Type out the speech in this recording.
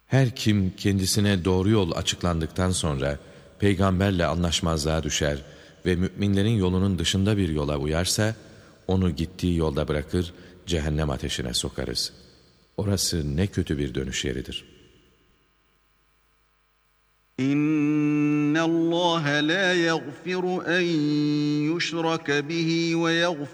Her kim kendisine doğru yol açıklandıktan sonra peygamberle anlaşmazlığa düşer ve müminlerin yolunun dışında bir yola uyarsa, onu gittiği yolda bırakır, cehennem ateşine sokarız. Orası ne kötü bir dönüş yeridir. İnna Allah la yaghfiru en yushraka bihi ve